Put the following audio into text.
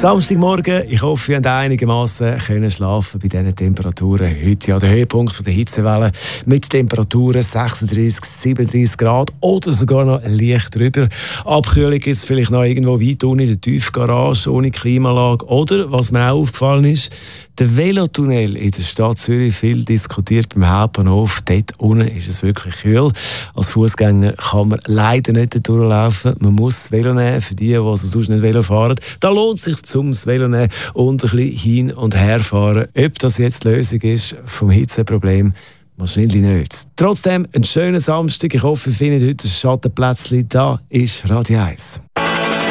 Samstagmorgen, ich hoffe, wir haben einigermaßen schlafen bei diesen Temperaturen. Heute ja der Höhepunkt der Hitzewelle mit Temperaturen 36, 37 Grad oder sogar noch leicht drüber. Abkühlung gibt es vielleicht noch irgendwo weit unten in der Tiefgarage ohne Klimaanlage. Oder, was mir auch aufgefallen ist, der Velotunnel in der Stadt Zürich, viel diskutiert beim Hauptbahnhof. Dort unten ist es wirklich kühl. Als Fußgänger kann man leider nicht durchlaufen. Man muss das Velo nehmen, für die, die also sonst nicht Velo fahren. Da lohnt es sich zum Velo nehmen und ein bisschen hin und her fahren. Ob das jetzt die Lösung ist vom Hitzeproblem, wahrscheinlich nicht. Trotzdem, einen schönen Samstag. Ich hoffe, ihr findet heute ein Schattenplätzchen. Da ist Radio 1.